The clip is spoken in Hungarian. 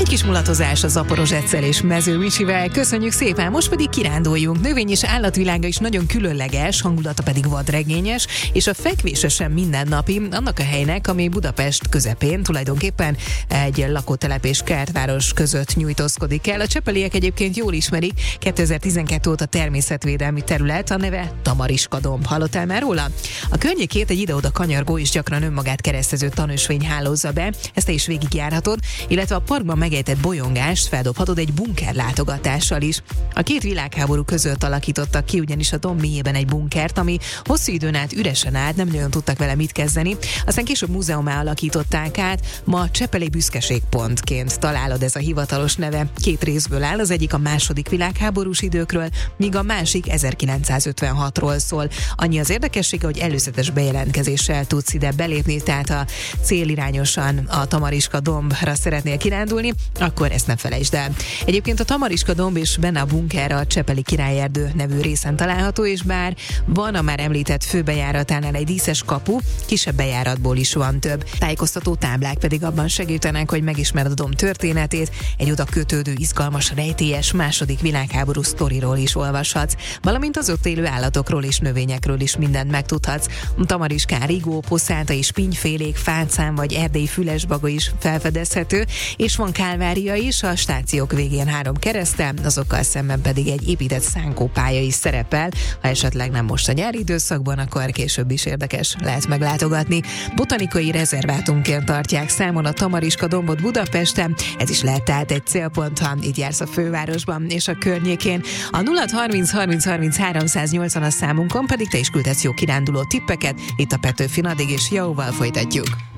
kis mulatozás a Zaporozsetszel és Mező Micsivel. Köszönjük szépen, most pedig kiránduljunk. Növény és állatvilága is nagyon különleges, hangulata pedig vadregényes, és a fekvése sem mindennapi, annak a helynek, ami Budapest közepén, tulajdonképpen egy lakótelep és kertváros között nyújtózkodik el. A csepeliek egyébként jól ismerik, 2012 óta természetvédelmi terület, a neve Tamariska-domb. Hallottál már róla? A környékét egy ide-oda kanyargó és gyakran önmagát keresztező tanösvény hálózza be, ezt te is végigjárhatod, illetve a parkban megejtett bolyongást feldobhatod egy bunker látogatással is. A két világháború között alakítottak ki ugyanis a domb mélyében egy bunkert, ami hosszú időn át üresen állt, nem nagyon tudtak vele mit kezdeni, aztán később múzeummá alakították át, ma Csepeli büszkeségpontként találod, ez a hivatalos neve. Két részből áll, az egyik a második világháborús időkről, míg a másik 1956-ról szól. Annyi az érdekessége, hogy előzetes bejelentkezéssel tudsz ide belépni, tehát a célirányosan a Tamariska-dombra szeretnél kirándulni, akkor ezt ne felejtsd el. Egyébként a Tamariska-domb és benne a bunker a Csepeli Királyerdő nevű részen található, és bár van a már említett főbejáratánál egy díszes kapu, kisebb bejáratból is van több. Tájékoztató táblák pedig abban segítenek, hogy megismered a domb történetét, egy oda kötődő, izgalmas, rejtélyes második világháború sztoriról is olvashatsz, valamint az ott élő állatokról és növényekről is mindent megtudhatsz. Tamariskán rigó, poszáta és pinnyfélék, fácán vagy erdélyi fülesbaga is felfedezhető, és van kálvária is, a stációk végén 3 keresztel, azokkal szemben pedig egy épített szánkópálya is szerepel, ha esetleg nem most a nyári időszakban, akkor később is érdekes lehet meglátogatni. Botanikai rezervátumként tartják számon a Tamariska-dombot Budapesten, ez is lehet tehát egy célpont, ha itt jársz a fővárosban és a környékén. A 0630 30 30 380 a számunkon pedig te is küldhetsz jó kiránduló tippeket, itt a Petőfin, addig is jóval folytatjuk.